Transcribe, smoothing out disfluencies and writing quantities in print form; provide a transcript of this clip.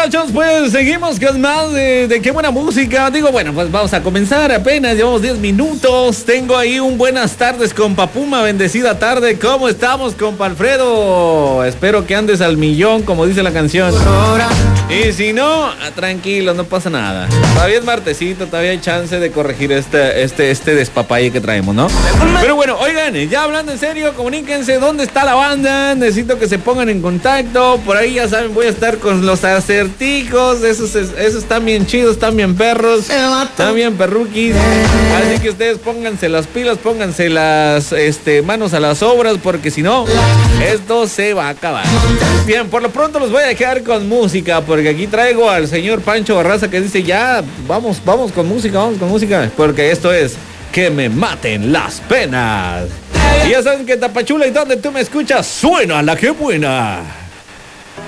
muchachos, pues seguimos con más de qué buena música. Digo, bueno, pues vamos a comenzar apenas, llevamos 10 minutos. Tengo ahí un buenas tardes, compa Puma, bendecida tarde. ¿Cómo estamos, compa Alfredo? Espero que andes al millón, como dice la canción. Y si no, tranquilo, no pasa nada. Todavía es martesito, todavía hay chance de corregir este despapalle que traemos, ¿no? Pero bueno, oigan, ya hablando en serio, comuníquense, ¿dónde está la banda? Necesito que se pongan en contacto. Por ahí ya saben, voy a estar con los acertijos. Esos están bien chidos, están bien perros, están bien perruquis. Así que ustedes pónganse las pilas, pónganse las manos a las obras, porque si no, esto se va a acabar. Bien, por lo pronto los voy a dejar con música, porque aquí traigo al señor Pancho Barraza que dice ya, vamos con música, porque esto es Que me maten las penas. Y ya saben que Tapachula y donde tú me escuchas suena la que buena.